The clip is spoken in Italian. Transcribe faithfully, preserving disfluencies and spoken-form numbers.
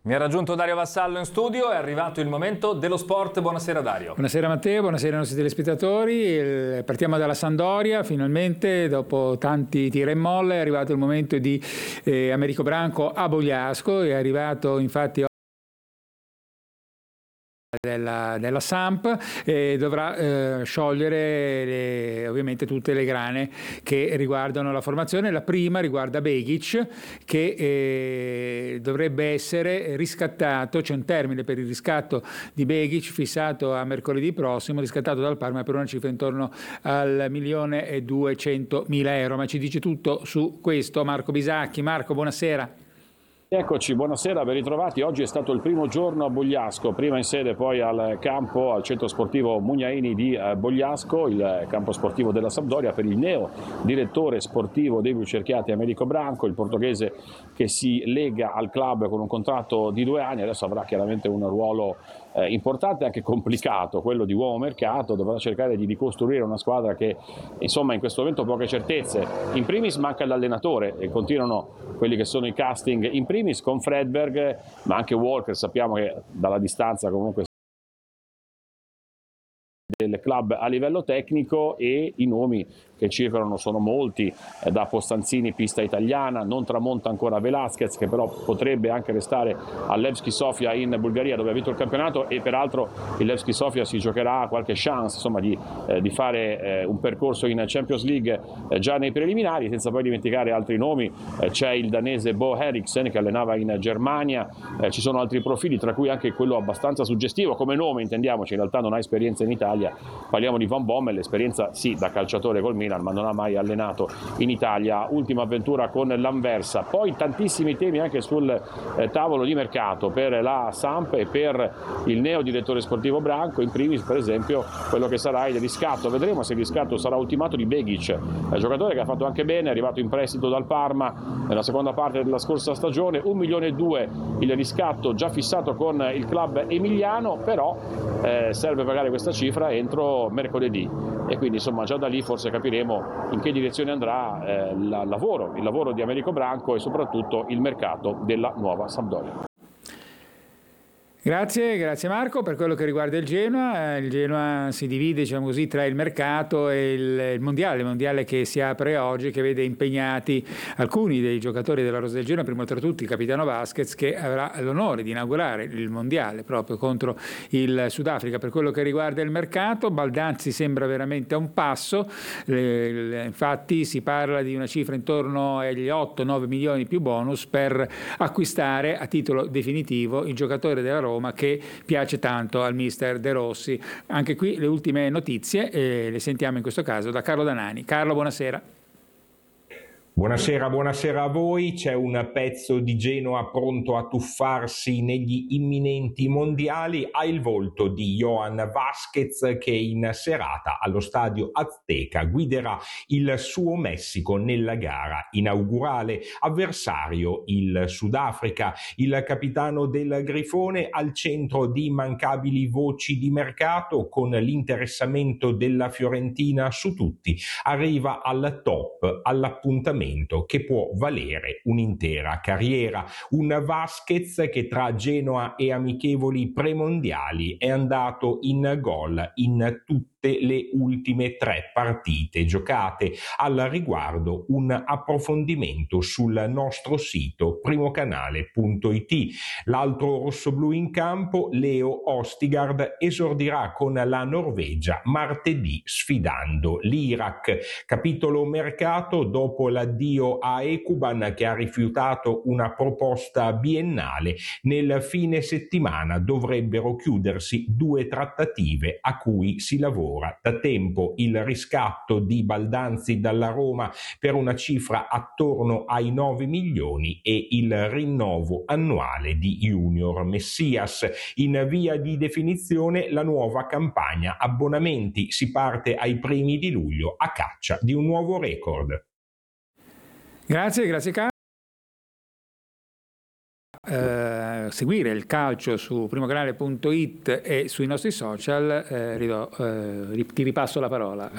Mi ha raggiunto Dario Vassallo in studio, è arrivato il momento dello sport. Buonasera Dario. Buonasera Matteo, buonasera ai nostri telespettatori. Partiamo dalla Sampdoria, finalmente dopo tanti tira e molla è arrivato il momento di eh, Americo Branco a Bogliasco, è arrivato infatti Della, della Samp e dovrà eh, sciogliere le, ovviamente tutte le grane che riguardano la formazione. La prima riguarda Begic, che eh, dovrebbe essere riscattato, c'è un termine per il riscatto di Begic fissato a mercoledì prossimo, riscattato dal Parma per una cifra intorno al milione e duecentomila euro. Ma ci dice tutto su questo Marco Bisacchi. Marco, buonasera. Eccoci, buonasera, ben ritrovati. Oggi è stato il primo giorno a Bogliasco, prima in sede poi al campo, al centro sportivo Mugnaini di Bogliasco, il campo sportivo della Sampdoria, per il neo direttore sportivo dei Blucerchiati Americo Branco, il portoghese che si lega al club con un contratto di due anni, adesso avrà chiaramente un ruolo eh, importante e anche complicato, quello di uomo mercato, dovrà cercare di ricostruire una squadra che insomma in questo momento ha poche certezze. In primis manca l'allenatore e continuano quelli che sono i casting in primis con Fredberg, ma anche Walker sappiamo che dalla distanza comunque del club a livello tecnico, e i nomi che circolano sono molti, eh, da Postanzini pista italiana, non tramonta ancora Velasquez che però potrebbe anche restare al Levski Sofia in Bulgaria dove ha vinto il campionato, e peraltro il Levski Sofia si giocherà qualche chance insomma di, eh, di fare eh, un percorso in Champions League eh, già nei preliminari, senza poi dimenticare altri nomi. Eh, c'è il danese Bo Eriksen che allenava in Germania, eh, ci sono altri profili tra cui anche quello abbastanza suggestivo come nome, intendiamoci, in realtà non ha esperienza in Italia, parliamo di Van Bommel, l'esperienza sì da calciatore col Milan ma non ha mai allenato in Italia, ultima avventura con l'Anversa. Poi tantissimi temi anche sul eh, tavolo di mercato per la Samp e per il neo direttore sportivo Branco, in primis per esempio quello che sarà il riscatto, vedremo se il riscatto sarà ultimato di Begic, un giocatore che ha fatto anche bene, è arrivato in prestito dal Parma nella seconda parte della scorsa stagione, un milione e due il riscatto già fissato con il club emiliano, però eh, serve pagare questa cifra entro mercoledì e quindi insomma già da lì forse capiremo in che direzione andrà eh, il lavoro, il lavoro di Americo Branco e soprattutto il mercato della nuova Sampdoria. Grazie, grazie Marco. Per quello che riguarda il Genoa, il Genoa si divide diciamo così, tra il mercato e il, il mondiale, il mondiale che si apre oggi, che vede impegnati alcuni dei giocatori della rosa del Genoa, primo tra tutti il capitano Vasquez, che avrà l'onore di inaugurare il mondiale proprio contro il Sudafrica. Per quello che riguarda il mercato, Baldanzi sembra veramente a un passo, eh, infatti si parla di una cifra intorno agli otto nove milioni più bonus per acquistare a titolo definitivo il giocatore della Roma che piace tanto al mister De Rossi. Anche qui le ultime notizie eh, le sentiamo in questo caso da Carlo Danani. Carlo, buonasera. Buonasera, buonasera a voi. C'è un pezzo di Genoa pronto a tuffarsi negli imminenti mondiali. Ha il volto di Johan Vasquez che in serata allo stadio Azteca guiderà il suo Messico nella gara inaugurale. Avversario il Sudafrica. Il capitano del Grifone al centro di immancabili voci di mercato, con l'interessamento della Fiorentina su tutti. Arriva al top, all'appuntamento che può valere un'intera carriera. Un Vasquez che tra Genoa e amichevoli premondiali è andato in gol in tutte le ultime tre partite giocate. Al riguardo un approfondimento sul nostro sito primocanale punto it. L'altro rossoblù in campo, Leo Ostigard, esordirà con la Norvegia martedì sfidando l'Iraq. Capitolo mercato dopo l'addio a Ekuban che ha rifiutato una proposta biennale. Nel fine settimana dovrebbero chiudersi due trattative a cui si lavora da tempo: il riscatto di Baldanzi dalla Roma per una cifra attorno ai nove milioni e il rinnovo annuale di Junior Messias. In via di definizione la nuova campagna abbonamenti, si parte ai primi di luglio a caccia di un nuovo record. Grazie, grazie Carlo. Uh, seguire il calcio su primocanale punto it e sui nostri social, eh, ridò, eh, ti ripasso la parola.